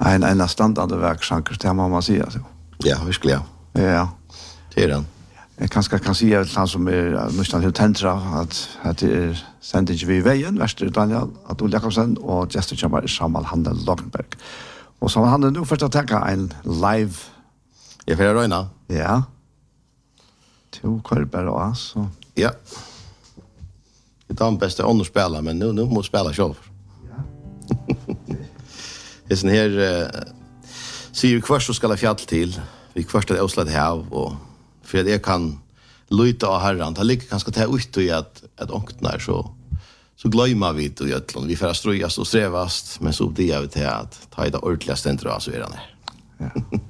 En standande verksanker, det må man säga så. Ja, verkligen. Ja. Det är den. Jag kanske kan säga att han som nästan hur tentra att det sände inte vi vägen, värste Daniel, att Olle Jakobsen och Jester Chamber Samal Handel Logenberg. Och så han nu först att ta en live. Jag får röna. Ja. Två korbar och så. Ja. Det är bästa underspela, men nu måste spela själv. Ja. Det är sån här ser kvart så ska la fjäll till. Vi kvart det Oslo hav och för det kan luta av herran. Det ligger ganska ta ut i att onknar så glömmer vi det egentligen. Vi får ströjas och strävast, men så det är vi till att ta det ordentliga ständra så är det. Ja.